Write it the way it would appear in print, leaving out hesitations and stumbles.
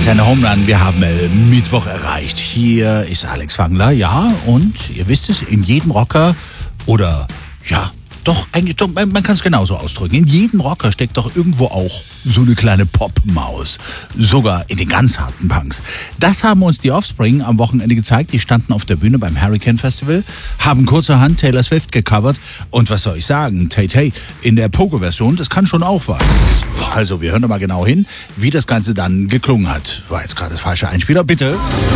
Antenne Homeland, wir haben Mittwoch erreicht. Hier ist Alex Wangler, ja, und ihr wisst es, in jedem Rocker oder, ja, doch, eigentlich, doch, man kann es genauso ausdrücken. In jedem Rocker steckt doch irgendwo auch so eine kleine Popmaus. Sogar in den ganz harten Punks. Das haben uns die Offspring am Wochenende gezeigt. Die standen auf der Bühne beim Hurricane Festival, haben kurzerhand Taylor Swift gecovert. Und was soll ich sagen? Tay in der Pogo-Version, das kann schon auch was. Also, wir hören doch mal genau hin, wie das Ganze dann geklungen hat. War jetzt gerade das falsche Einspieler, bitte.